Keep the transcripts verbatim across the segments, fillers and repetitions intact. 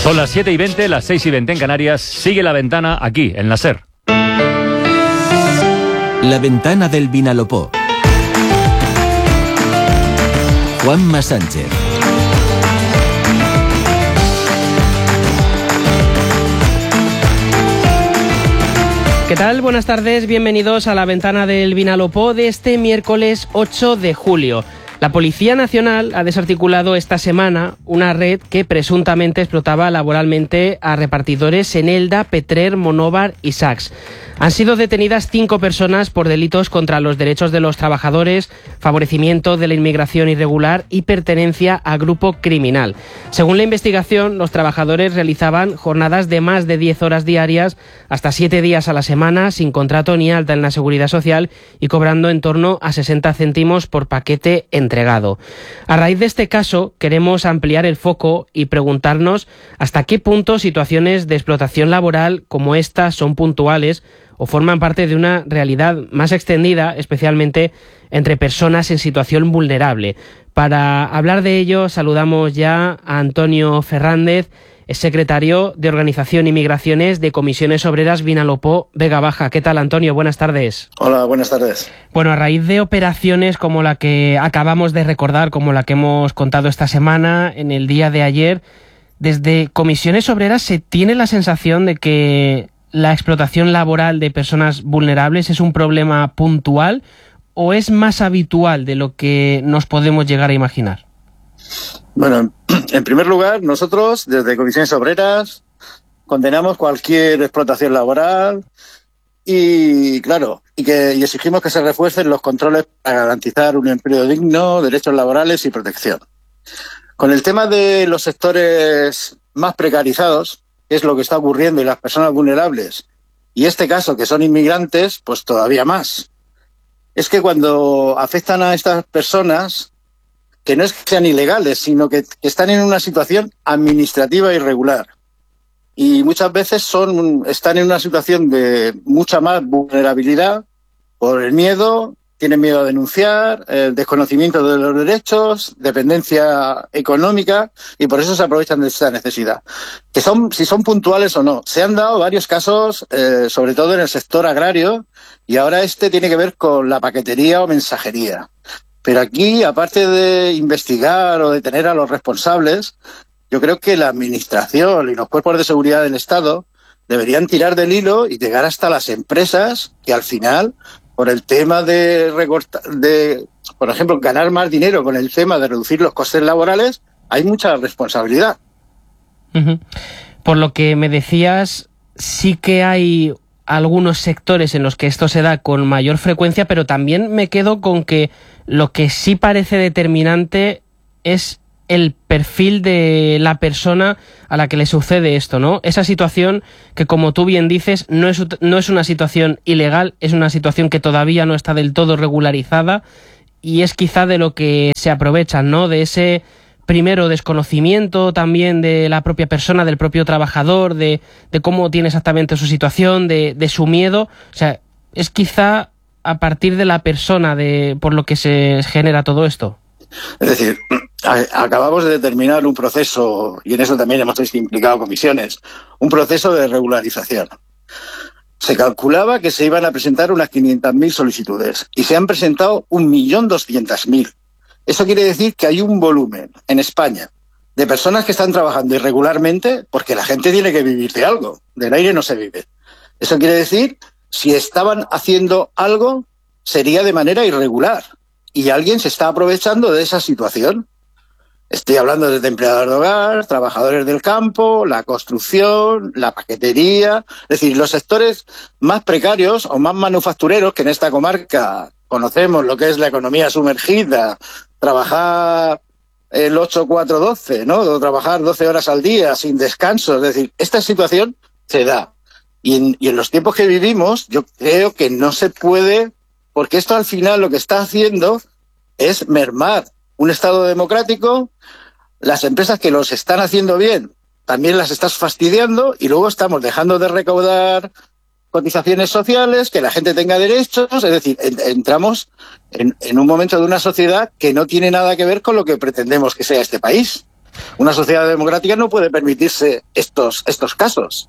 Son las siete y veinte, las seis y veinte en Canarias. Sigue La Ventana aquí, en la SER. La Ventana del Vinalopó. Juanma Sánchez. ¿Qué tal? Buenas tardes, bienvenidos a La Ventana del Vinalopó de este miércoles ocho de julio. La Policía Nacional ha desarticulado esta semana una red que presuntamente explotaba laboralmente a repartidores en Elda, Petrer, Monóvar y Sax. Han sido detenidas cinco personas por delitos contra los derechos de los trabajadores, favorecimiento de la inmigración irregular y pertenencia a grupo criminal. Según la investigación, los trabajadores realizaban jornadas de más de diez horas diarias, hasta siete días a la semana, sin contrato ni alta en la Seguridad Social y cobrando en torno a sesenta céntimos por paquete entregado. A raíz de este caso, queremos ampliar el foco y preguntarnos hasta qué punto situaciones de explotación laboral como esta son puntuales o forman parte de una realidad más extendida, especialmente entre personas en situación vulnerable. Para hablar de ello, saludamos ya a Antonio Fernández, es secretario de Organización y Migraciones de Comisiones Obreras Vinalopó Vega Baja. ¿Qué tal, Antonio? Buenas tardes. Hola, buenas tardes. Bueno, a raíz de operaciones como la que acabamos de recordar, como la que hemos contado esta semana, en el día de ayer, desde Comisiones Obreras se tiene la sensación de que la explotación laboral de personas vulnerables es un problema puntual o es más habitual de lo que nos podemos llegar a imaginar. Bueno, en primer lugar, nosotros desde Comisiones Obreras condenamos cualquier explotación laboral y, claro, y que y exigimos que se refuercen los controles para garantizar un empleo digno, derechos laborales y protección. Con el tema de los sectores más precarizados, que es lo que está ocurriendo y las personas vulnerables, y este caso que son inmigrantes, pues todavía más. Es que cuando afectan a estas personas, que no es que sean ilegales, sino que, que están en una situación administrativa irregular. Y muchas veces son están en una situación de mucha más vulnerabilidad por el miedo, tienen miedo a denunciar, el desconocimiento de los derechos, dependencia económica, y por eso se aprovechan de esta necesidad. Que son, si son puntuales o no. Se han dado varios casos, eh, sobre todo en el sector agrario, y ahora este tiene que ver con la paquetería o mensajería. Pero aquí, aparte de investigar o detener a los responsables, yo creo que la Administración y los cuerpos de seguridad del Estado deberían tirar del hilo y llegar hasta las empresas que al final, por el tema de recortar, de, por ejemplo, ganar más dinero con el tema de reducir los costes laborales, hay mucha responsabilidad. Uh-huh. Por lo que me decías, sí que hay algunos sectores en los que esto se da con mayor frecuencia, pero también me quedo con que lo que sí parece determinante es el perfil de la persona a la que le sucede esto, ¿no? Esa situación que, como tú bien dices, no es, no es una situación ilegal, es una situación que todavía no está del todo regularizada y es quizá de lo que se aprovechan, ¿no? De ese primero desconocimiento también de la propia persona, del propio trabajador, de, de cómo tiene exactamente su situación, de, de su miedo. O sea, es quizá a partir de la persona de por lo que se genera todo esto. Es decir, acabamos de determinar un proceso, y en eso también hemos implicado comisiones, un proceso de regularización. Se calculaba que se iban a presentar unas quinientas mil solicitudes y se han presentado un millón doscientas mil. Eso quiere decir que hay un volumen en España de personas que están trabajando irregularmente porque la gente tiene que vivir de algo, del aire no se vive. Eso quiere decir, si estaban haciendo algo, sería de manera irregular y alguien se está aprovechando de esa situación. Estoy hablando desde empleados de hogar, trabajadores del campo, la construcción, la paquetería, es decir, los sectores más precarios o más manufactureros, que en esta comarca conocemos lo que es la economía sumergida, trabajar el ocho cuatro doce, ¿no? O trabajar doce horas al día sin descanso, es decir, esta situación se da. Y en, y en los tiempos que vivimos, yo creo que no se puede, porque esto al final lo que está haciendo es mermar un Estado democrático, las empresas que los están haciendo bien también las estás fastidiando y luego estamos dejando de recaudar cotizaciones sociales, que la gente tenga derechos, es decir, en, entramos en, en un momento de una sociedad que no tiene nada que ver con lo que pretendemos que sea este país. Una sociedad democrática no puede permitirse estos, estos casos.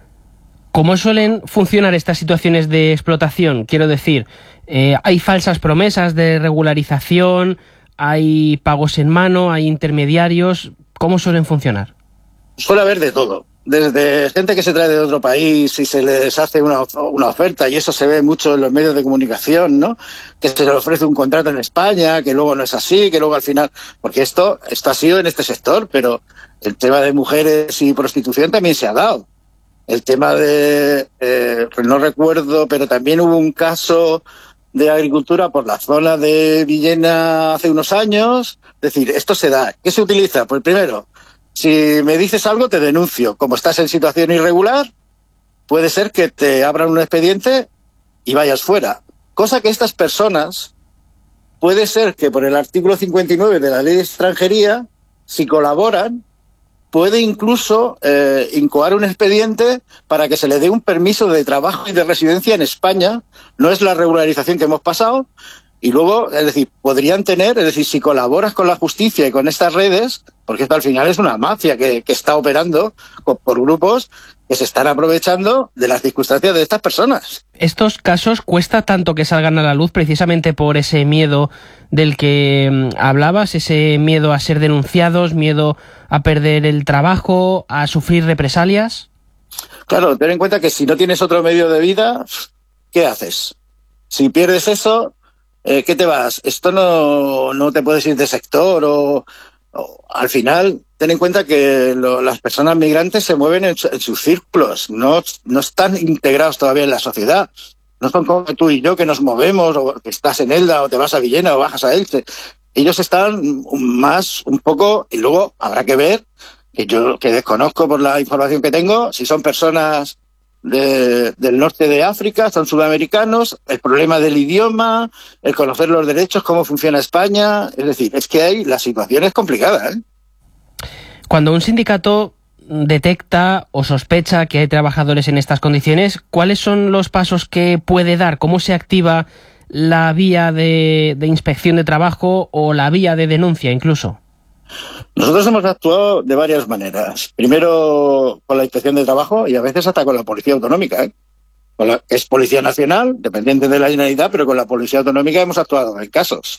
¿Cómo suelen funcionar estas situaciones de explotación? Quiero decir, eh, hay falsas promesas de regularización, hay pagos en mano, hay intermediarios. ¿Cómo suelen funcionar? Suele haber de todo. Desde gente que se trae de otro país y se les hace una, una oferta, y eso se ve mucho en los medios de comunicación, ¿no? Que se les ofrece un contrato en España, que luego no es así, que luego al final... Porque esto, esto ha sido en este sector, pero el tema de mujeres y prostitución también se ha dado. El tema de... Eh, pues no recuerdo, pero también hubo un caso de agricultura por la zona de Villena hace unos años. Es decir, esto se da. ¿Qué se utiliza? Pues primero... Si me dices algo, te denuncio. Como estás en situación irregular, puede ser que te abran un expediente y vayas fuera. Cosa que estas personas, puede ser que por el artículo cincuenta y nueve de la Ley de Extranjería, si colaboran, puede incluso eh, incoar un expediente para que se le dé un permiso de trabajo y de residencia en España. No es la regularización que hemos pasado. Y luego, es decir, podrían tener, es decir, si colaboras con la justicia y con estas redes, porque esto al final es una mafia que, que está operando por, por grupos que se están aprovechando de las circunstancias de estas personas. Estos casos cuesta tanto que salgan a la luz precisamente por ese miedo del que mm, hablabas, ese miedo a ser denunciados, miedo a perder el trabajo, a sufrir represalias. Claro, ten en cuenta que si no tienes otro medio de vida, ¿qué haces? Si pierdes eso... Eh, ¿Qué te vas? Esto no, no te puedes ir de sector o, o al final ten en cuenta que lo, las personas migrantes se mueven en, en sus círculos, no, no están integrados todavía en la sociedad. No son como tú y yo que nos movemos o que estás en Elda o te vas a Villena o bajas a Elche. Ellos están más un poco y luego habrá que ver, que yo que desconozco por la información que tengo, si son personas... De, del norte de África, son sudamericanos, el problema del idioma, el conocer los derechos, cómo funciona España, es decir, es que hay, la situación es complicada, ¿eh? Cuando un sindicato detecta o sospecha que hay trabajadores en estas condiciones, ¿cuáles son los pasos que puede dar? ¿Cómo se activa la vía de, de inspección de trabajo o la vía de denuncia incluso? Nosotros hemos actuado de varias maneras. Primero con la Inspección de Trabajo y a veces hasta con la Policía Autonómica, ¿eh? Con la, es Policía Nacional, dependiente de la Generalitat, pero con la Policía Autonómica hemos actuado en casos.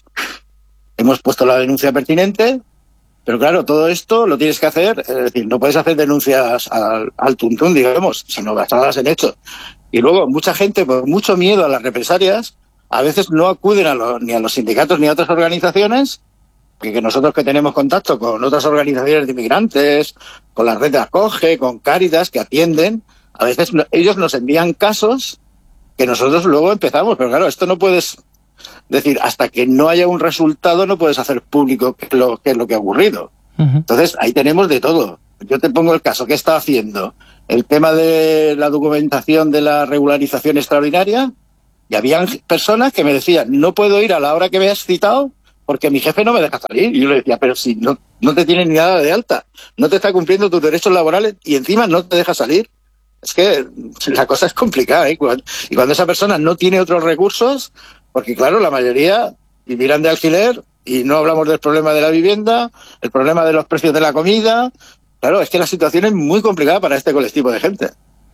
Hemos puesto la denuncia pertinente, pero claro, todo esto lo tienes que hacer, es decir, no puedes hacer denuncias al, al tuntún, digamos, sino basadas en hechos. Y luego mucha gente, por mucho miedo a las represalias, a veces no acuden a los, ni a los sindicatos ni a otras organizaciones, que nosotros que tenemos contacto con otras organizaciones de inmigrantes, con la red de Acoge, con Cáritas, que atienden, a veces no, ellos nos envían casos que nosotros luego empezamos, pero claro, esto no puedes decir, hasta que no haya un resultado no puedes hacer público qué es lo, qué es lo que ha ocurrido. Uh-huh. Entonces, ahí tenemos de todo. Yo te pongo el caso que está haciendo, el tema de la documentación de la regularización extraordinaria, y habían personas que me decían, no puedo ir a la hora que me has citado, porque mi jefe no me deja salir. Y yo le decía, pero si no, no te tienes ni nada de alta, no te está cumpliendo tus derechos laborales y encima no te deja salir. Es que la cosa es complicada, ¿eh? Y cuando esa persona no tiene otros recursos, porque claro, la mayoría vivirán de alquiler y no hablamos del problema de la vivienda, el problema de los precios de la comida. Claro, es que la situación es muy complicada para este colectivo de gente.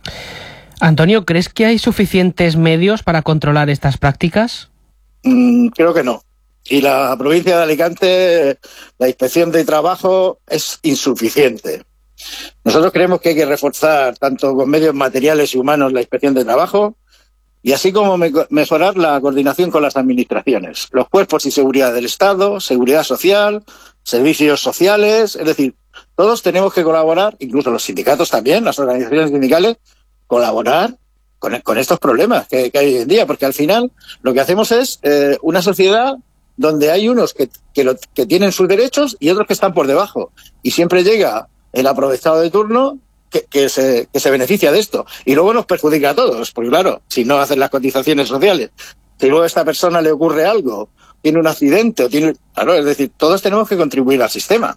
Antonio, ¿crees que hay suficientes medios para controlar estas prácticas? Mm, creo que no. Y la provincia de Alicante, la inspección de trabajo es insuficiente. Nosotros creemos que hay que reforzar tanto con medios materiales y humanos la inspección de trabajo y así como me mejorar la coordinación con las administraciones, los cuerpos y seguridad del Estado, seguridad social, servicios sociales, es decir, todos tenemos que colaborar, incluso los sindicatos también, las organizaciones sindicales, colaborar con, con estos problemas que, que hay hoy en día, porque al final lo que hacemos es eh, una sociedad donde hay unos que, que, lo, que tienen sus derechos y otros que están por debajo. Y siempre llega el aprovechado de turno que, que, se, que se beneficia de esto. Y luego nos perjudica a todos, porque claro, si no hacen las cotizaciones sociales, si luego a esta persona le ocurre algo, tiene un accidente, o tiene, claro, es decir, todos tenemos que contribuir al sistema.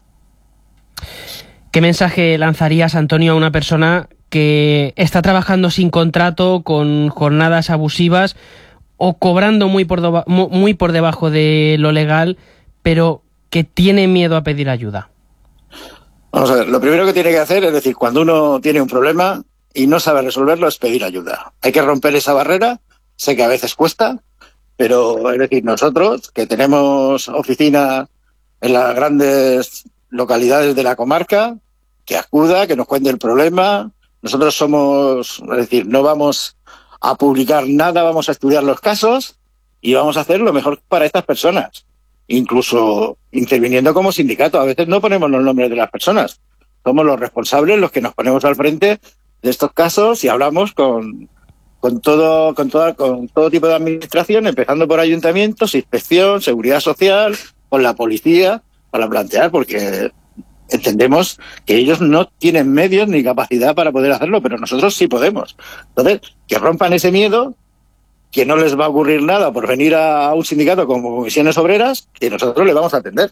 ¿Qué mensaje lanzarías, Antonio, a una persona que está trabajando sin contrato, con jornadas abusivas, o cobrando muy por, do- muy por debajo de lo legal, pero que tiene miedo a pedir ayuda? Vamos a ver, lo primero que tiene que hacer es decir, cuando uno tiene un problema y no sabe resolverlo, es pedir ayuda. Hay que romper esa barrera, sé que a veces cuesta, pero es decir, nosotros que tenemos oficina en las grandes localidades de la comarca, que acuda, que nos cuente el problema. Nosotros somos, es decir, no vamos a publicar nada, vamos a estudiar los casos y vamos a hacer lo mejor para estas personas, incluso interviniendo como sindicato. A veces no ponemos los nombres de las personas, somos los responsables los que nos ponemos al frente de estos casos y hablamos con, con todo, con toda, con todo tipo de administración, empezando por ayuntamientos, inspección, seguridad social, con la policía, para plantear, porque entendemos que ellos no tienen medios ni capacidad para poder hacerlo, pero nosotros sí podemos. Entonces, que rompan ese miedo, que no les va a ocurrir nada por venir a un sindicato como Comisiones Obreras, que nosotros le vamos a atender.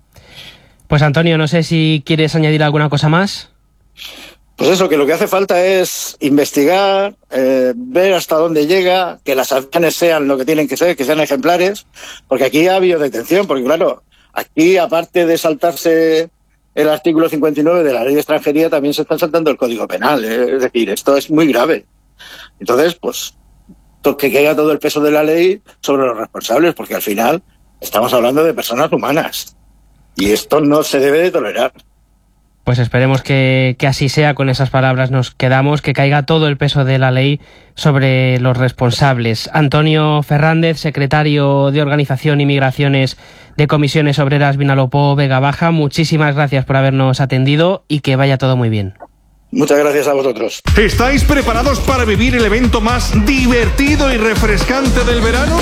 Pues Antonio, no sé si quieres añadir alguna cosa más. Pues eso, que lo que hace falta es investigar, eh, ver hasta dónde llega, que las acciones sean lo que tienen que ser, que sean ejemplares, porque aquí ha habido detención, porque claro, aquí aparte de saltarse el artículo cincuenta y nueve de la Ley de Extranjería, también se está saltando el Código Penal, ¿eh? Es decir, esto es muy grave. Entonces, pues, que caiga todo el peso de la ley sobre los responsables, porque al final estamos hablando de personas humanas y esto no se debe de tolerar. Pues esperemos que, que así sea, con esas palabras nos quedamos, que caiga todo el peso de la ley sobre los responsables. Antonio Fernández, secretario de Organización y Migraciones de Comisiones Obreras Vinalopó Vega Baja, muchísimas gracias por habernos atendido y que vaya todo muy bien. Muchas gracias a vosotros. ¿Estáis preparados para vivir el evento más divertido y refrescante del verano?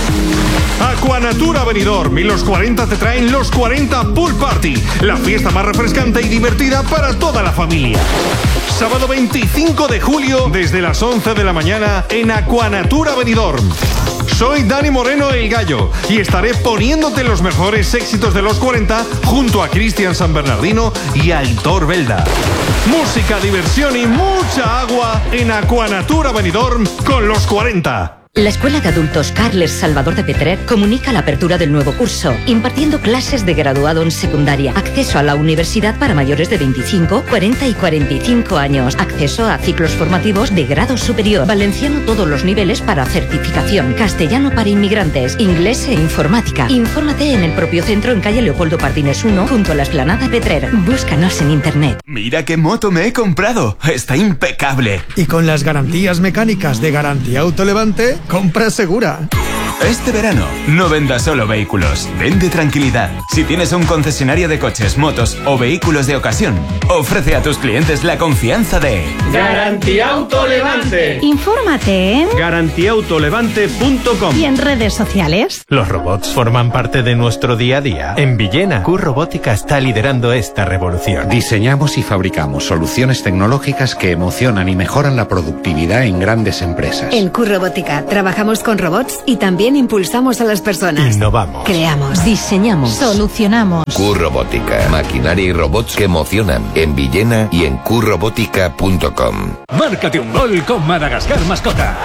Aquanatura Benidorm y los cuarenta te traen los cuarenta Pool Party, la fiesta más refrescante y divertida para toda la familia. Sábado veinticinco de julio, desde las once de la mañana, en Aquanatura Benidorm. Soy Dani Moreno el Gallo y estaré poniéndote los mejores éxitos de los cuarenta junto a Cristian San Bernardino y Aitor Belda. Música, diversión y mucha agua en Aquanatura Benidorm con los cuarenta. La Escuela de Adultos Carles Salvador de Petrer comunica la apertura del nuevo curso, impartiendo clases de graduado en secundaria, acceso a la universidad para mayores de veinticinco, cuarenta y cuarenta y cinco años, acceso a ciclos formativos de grado superior, valenciano todos los niveles para certificación, castellano para inmigrantes, inglés e informática. Infórmate en el propio centro en calle Leopoldo Pardines uno, junto a la Esplanada Petrer. Búscanos en internet. Mira qué moto me he comprado, está impecable. Y con las garantías mecánicas de Garantía Autolevante, compra segura. Este verano, no vendas solo vehículos, vende tranquilidad. Si tienes un concesionario de coches, motos o vehículos de ocasión, ofrece a tus clientes la confianza de Garantía Autolevante. Infórmate en garantía autolevante punto com y en redes sociales. Los robots forman parte de nuestro día a día. En Villena, Q-Robótica está liderando esta revolución. Diseñamos y fabricamos soluciones tecnológicas que emocionan y mejoran la productividad en grandes empresas. En Q-Robótica trabajamos con robots y también impulsamos a las personas. Innovamos. Creamos. Diseñamos. Solucionamos. Q-Robótica. Maquinaria y robots que emocionan. En Villena y en q robótica punto com. Márcate un gol con Madagascar Mascotas.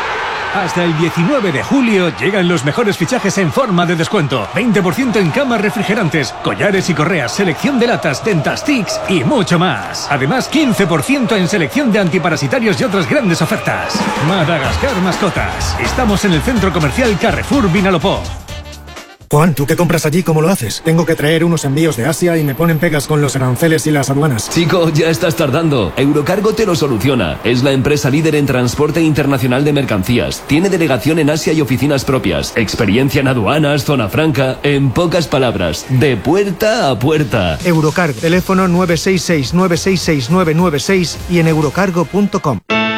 Hasta el diecinueve de julio llegan los mejores fichajes en forma de descuento. veinte por ciento en camas refrigerantes, collares y correas, selección de latas, Dentastics y mucho más. Además, quince por ciento en selección de antiparasitarios y otras grandes ofertas. Madagascar Mascotas. Estamos en el centro comercial Carrefour Vinalopó. Juan, ¿tú qué compras allí? ¿Cómo lo haces? Tengo que traer unos envíos de Asia y me ponen pegas con los aranceles y las aduanas. Chico, ya estás tardando. Eurocargo te lo soluciona. Es la empresa líder en transporte internacional de mercancías. Tiene delegación en Asia y oficinas propias. Experiencia en aduanas, zona franca. En pocas palabras, de puerta a puerta. Eurocargo. Teléfono nueve seis seis, nueve seis seis, nueve nueve seis y en eurocargo punto com.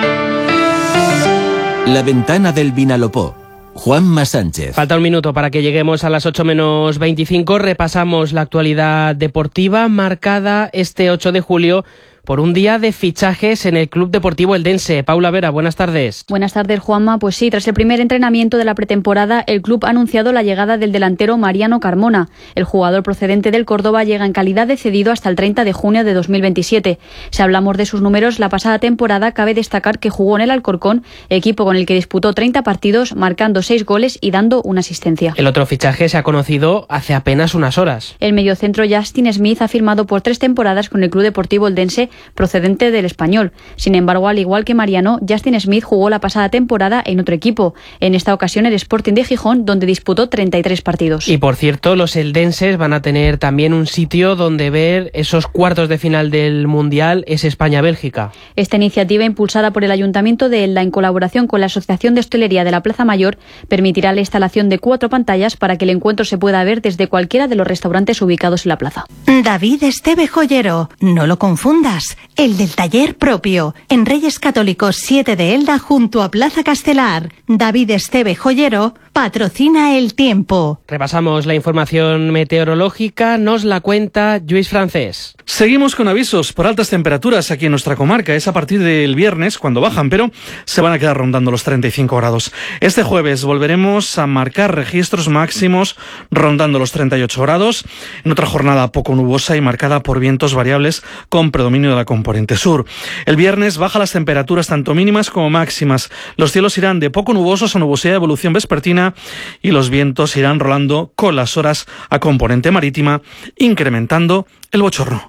La ventana del Vinalopó. Juanma Sánchez. Falta un minuto para que lleguemos a las ocho menos veinticinco. Repasamos la actualidad deportiva marcada este ocho de julio por un día de fichajes en el Club Deportivo Eldense. Paula Vera, buenas tardes. Buenas tardes, Juanma. Pues sí, tras el primer entrenamiento de la pretemporada, el club ha anunciado la llegada del delantero Mariano Carmona. El jugador procedente del Córdoba llega en calidad de cedido hasta el treinta de junio de dos mil veintisiete. Si hablamos de sus números, la pasada temporada cabe destacar que jugó en el Alcorcón, equipo con el que disputó treinta partidos, marcando seis goles y dando una asistencia. El otro fichaje se ha conocido hace apenas unas horas. El mediocentro Justin Smith ha firmado por tres temporadas con el Club Deportivo Eldense, procedente del Español. Sin embargo, al igual que Mariano, Justin Smith jugó la pasada temporada en otro equipo, en esta ocasión el Sporting de Gijón, donde disputó treinta y tres partidos. Y por cierto, los eldenses van a tener también un sitio donde ver esos cuartos de final del Mundial, es España-Bélgica. Esta iniciativa, impulsada por el Ayuntamiento de Elda en colaboración con la Asociación de Hostelería de la Plaza Mayor, permitirá la instalación de cuatro pantallas para que el encuentro se pueda ver desde cualquiera de los restaurantes ubicados en la plaza. David Esteve Joyero, no lo confundas, el del taller propio, en Reyes Católicos siete de Elda junto a Plaza Castelar. David Esteve Joyero patrocina el tiempo. Repasamos la información meteorológica, nos la cuenta Lluís Francés. Seguimos con avisos por altas temperaturas aquí en nuestra comarca. Es a partir del viernes cuando bajan, pero se van a quedar rondando los treinta y cinco grados. Este jueves volveremos a marcar registros máximos rondando los treinta y ocho grados, en otra jornada poco nubosa y marcada por vientos variables con predominio de la componente sur. El viernes baja las temperaturas tanto mínimas como máximas. Los cielos irán de poco nubosos a nubosidad de evolución vespertina y los vientos irán rolando con las horas a componente marítima, incrementando el bochorno.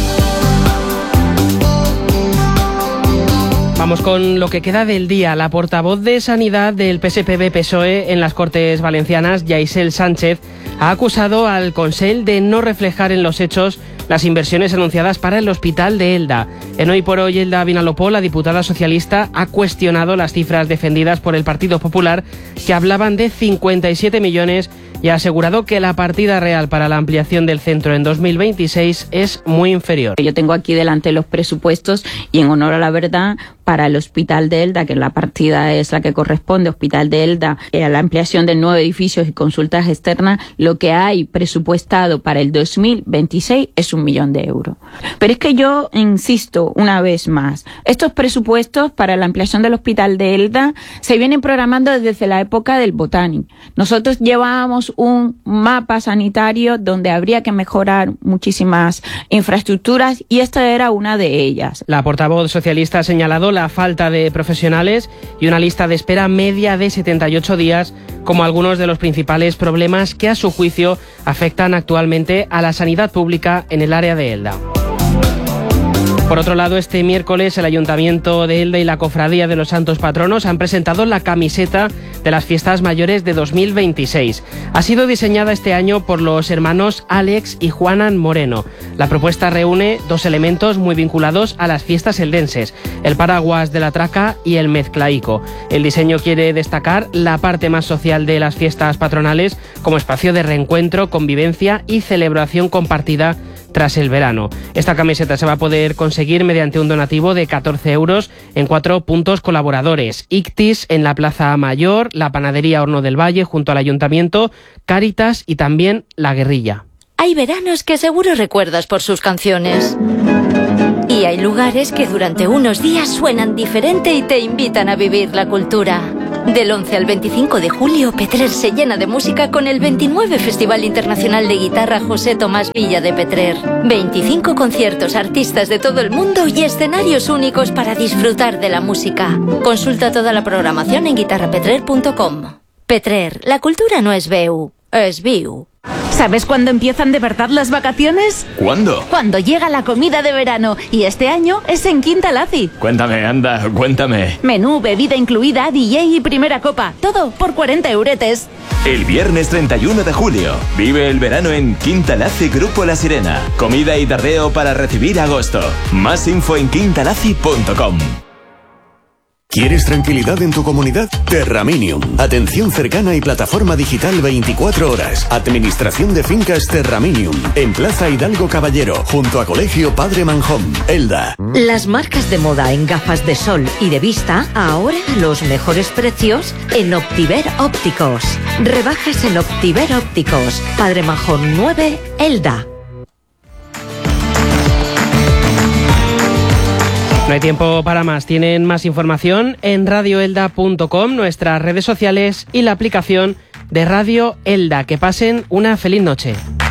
Vamos con lo que queda del día. La portavoz de Sanidad del P S P B P S O E en las Cortes Valencianas, Yaisel Sánchez, ha acusado al Consell de no reflejar en los hechos las inversiones anunciadas para el Hospital de Elda. En Hoy por Hoy Elda Vinalopó, la diputada socialista ha cuestionado las cifras defendidas por el Partido Popular, que hablaban de cincuenta y siete millones, y ha asegurado que la partida real para la ampliación del centro en dos mil veintiséis es muy inferior. Yo tengo aquí delante los presupuestos y, en honor a la verdad, para el Hospital de Elda, que la partida es la que corresponde, Hospital de Elda, a la ampliación de nueve edificios y consultas externas, lo que hay presupuestado para el dos mil veintiséis es un millón de euros. Pero es que yo insisto una vez más, estos presupuestos para la ampliación del Hospital de Elda se vienen programando desde la época del Botanic. Nosotros llevábamos un mapa sanitario donde habría que mejorar muchísimas infraestructuras y esta era una de ellas. La portavoz socialista ha señalado la falta de profesionales y una lista de espera media de setenta y ocho días como algunos de los principales problemas que, a su juicio, afectan actualmente a la sanidad pública en el área de Elda. Por otro lado, este miércoles el Ayuntamiento de Elda y la Cofradía de los Santos Patronos han presentado la camiseta de las Fiestas Mayores de dos mil veintiséis. Ha sido diseñada este año por los hermanos Alex y Juanan Moreno. La propuesta reúne dos elementos muy vinculados a las fiestas eldenses: el paraguas de la traca y el mezclaico. El diseño quiere destacar la parte más social de las fiestas patronales como espacio de reencuentro, convivencia y celebración compartida tras el verano. Esta camiseta se va a poder conseguir mediante un donativo de catorce euros en cuatro puntos colaboradores: Ictis en la Plaza Mayor, la Panadería Horno del Valle junto al Ayuntamiento, Cáritas y también La Guerrilla. Hay veranos que seguro recuerdas por sus canciones. Y hay lugares que durante unos días suenan diferente y te invitan a vivir la cultura. Del once al veinticinco de julio, Petrer se llena de música con el veintinueve Festival Internacional de Guitarra José Tomás Villa de Petrer. veinticinco conciertos, artistas de todo el mundo y escenarios únicos para disfrutar de la música. Consulta toda la programación en guitarra petrer punto com. Petrer, la cultura no es veu, es viu. ¿Sabes cuándo empiezan de verdad las vacaciones? ¿Cuándo? Cuando llega la comida de verano, y este año es en Quinta Laci. Cuéntame, anda, cuéntame. Menú, bebida incluida, D J y primera copa, todo por cuarenta euretes. El viernes treinta y uno de julio, vive el verano en Quinta Laci Grupo La Sirena. Comida y tardeo para recibir agosto. Más info en quintalaci punto com. ¿Quieres tranquilidad en tu comunidad? Terraminium. Atención cercana y plataforma digital veinticuatro horas. Administración de fincas Terraminium. En Plaza Hidalgo Caballero, junto a Colegio Padre Manjón, Elda. Las marcas de moda en gafas de sol y de vista, ahora a los mejores precios en Optiver Ópticos. Rebajas en Optiver Ópticos. Padre Manjón nueve, Elda. No hay tiempo para más. Tienen más información en radio elda punto com, nuestras redes sociales y la aplicación de Radio Elda. Que pasen una feliz noche.